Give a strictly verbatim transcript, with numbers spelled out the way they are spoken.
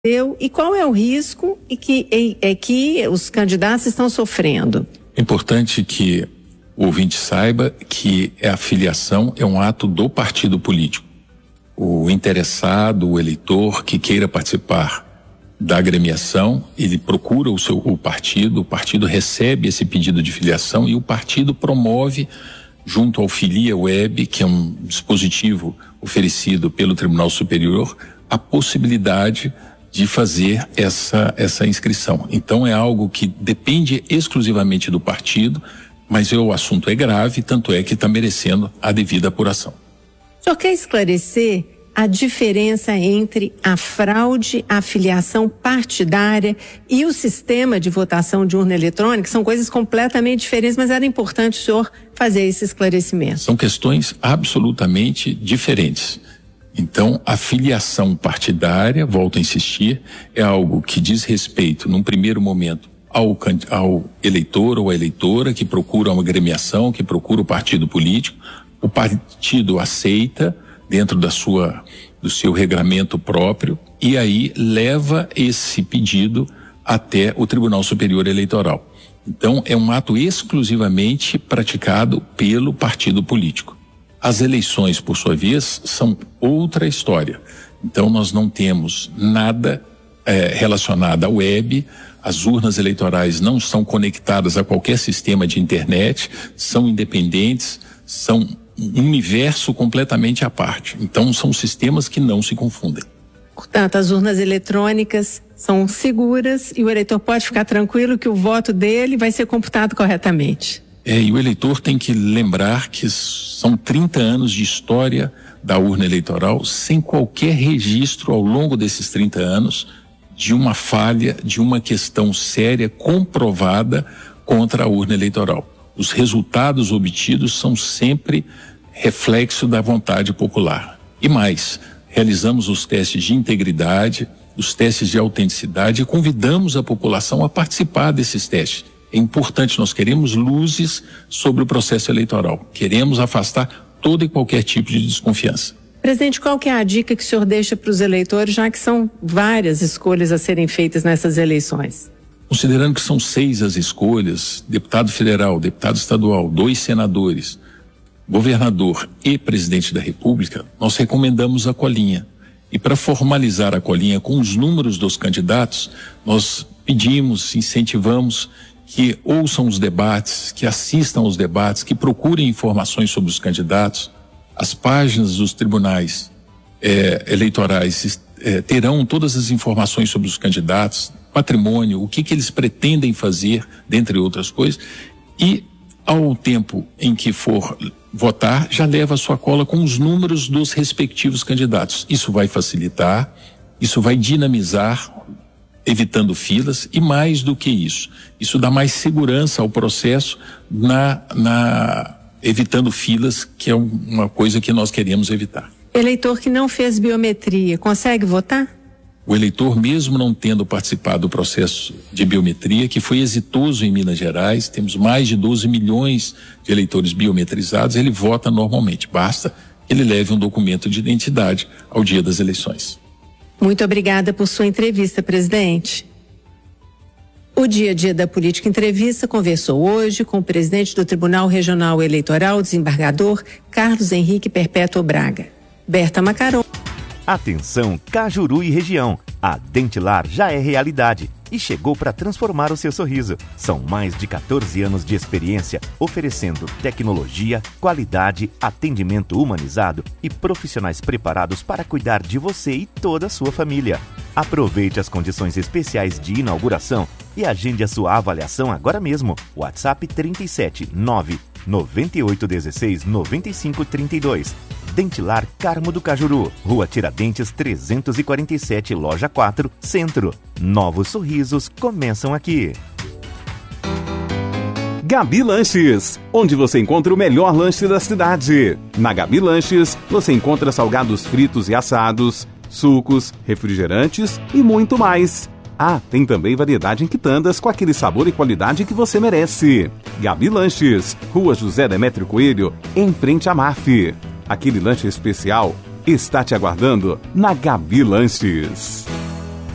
E qual é o risco e que, é, é que os candidatos estão sofrendo? É importante que o ouvinte saiba que a filiação é um ato do partido político. O interessado, o eleitor que queira participar da agremiação, ele procura o seu o partido, o partido recebe esse pedido de filiação e o partido promove, junto ao Filia Web, que é um dispositivo oferecido pelo Tribunal Superior, a possibilidade de fazer essa, essa inscrição. Então é algo que depende exclusivamente do partido, mas o assunto é grave, tanto é que está merecendo a devida apuração. O senhor quer esclarecer a diferença entre a fraude, a filiação partidária e o sistema de votação de urna eletrônica? São coisas completamente diferentes, mas era importante o senhor fazer esse esclarecimento. São questões absolutamente diferentes. Então, a filiação partidária, volto a insistir, é algo que diz respeito, num primeiro momento, ao, ao eleitor ou à eleitora que procura uma agremiação, que procura o partido político. O partido aceita dentro da sua, do seu regramento próprio e aí leva esse pedido até o Tribunal Superior Eleitoral. Então, é um ato exclusivamente praticado pelo partido político. As eleições, por sua vez, são outra história. Então, nós não temos nada é, relacionado à web, as urnas eleitorais não são conectadas a qualquer sistema de internet, são independentes, são um universo completamente à parte. Então, são sistemas que não se confundem. Portanto, as urnas eletrônicas são seguras e o eleitor pode ficar tranquilo que o voto dele vai ser computado corretamente. É, e o eleitor tem que lembrar que são trinta anos de história da urna eleitoral sem qualquer registro ao longo desses trinta anos de uma falha, de uma questão séria comprovada contra a urna eleitoral. Os resultados obtidos são sempre reflexo da vontade popular. E mais, realizamos os testes de integridade, os testes de autenticidade e convidamos a população a participar desses testes. É importante, nós queremos luzes sobre o processo eleitoral. Queremos afastar todo e qualquer tipo de desconfiança. Presidente, qual que é a dica que o senhor deixa para os eleitores, já que são várias escolhas a serem feitas nessas eleições? Considerando que são seis as escolhas, deputado federal, deputado estadual, dois senadores, governador e presidente da República, nós recomendamos a colinha. E para formalizar a colinha com os números dos candidatos, nós pedimos, incentivamos que ouçam os debates, que assistam aos debates, que procurem informações sobre os candidatos. As páginas dos tribunais eh, eleitorais eh, terão todas as informações sobre os candidatos, patrimônio, o que, que eles pretendem fazer, dentre outras coisas. E, ao tempo em que for votar, já leva a sua cola com os números dos respectivos candidatos. Isso vai facilitar, isso vai dinamizar, evitando filas, e mais do que isso, isso dá mais segurança ao processo, na, na, evitando filas, que é uma coisa que nós queremos evitar. Eleitor que não fez biometria, consegue votar? O eleitor, mesmo não tendo participado do processo de biometria, que foi exitoso em Minas Gerais, temos mais de doze milhões de eleitores biometrizados, ele vota normalmente, basta que ele leve um documento de identidade ao dia das eleições. Muito obrigada por sua entrevista, presidente. O Dia a Dia da Política Entrevista conversou hoje com o presidente do Tribunal Regional Eleitoral, desembargador Carlos Henrique Perpétuo Braga. Berta Macaron. Atenção, Cajuru e região. A Dentilar já é realidade e chegou para transformar o seu sorriso. São mais de quatorze anos de experiência, oferecendo tecnologia, qualidade, atendimento humanizado e profissionais preparados para cuidar de você e toda a sua família. Aproveite as condições especiais de inauguração e agende a sua avaliação agora mesmo. WhatsApp trinta e sete, nove, noventa e oito, dezesseis, noventa e cinco, trinta e dois. Dentilar Carmo do Cajuru, Rua Tiradentes trezentos e quarenta e sete, Loja quatro, Centro. Novos sorrisos começam aqui. Gabi Lanches, onde você encontra o melhor lanche da cidade. Na Gabi Lanches, você encontra salgados fritos e assados, sucos, refrigerantes e muito mais. Ah, tem também variedade em quitandas com aquele sabor e qualidade que você merece. Gabi Lanches, Rua José Demétrio Coelho, em frente à M A F. Aquele lanche especial está te aguardando na Gabi Lanches.